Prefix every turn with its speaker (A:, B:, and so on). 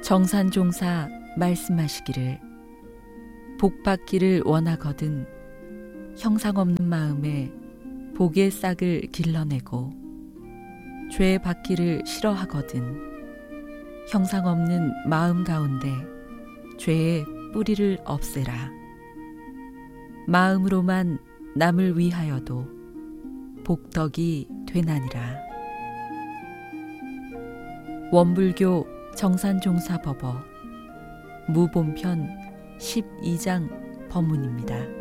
A: 정산종사 말씀하시기를 복받기를 원하거든 형상 없는 마음에 복의 싹을 길러내고 죄 받기를 싫어하거든 형상 없는 마음 가운데 죄의 뿌리를 없애라. 마음으로만 남을 위하여도 복덕이 되나니라. 원불교 정산종사법어 무본편 12장 법문입니다.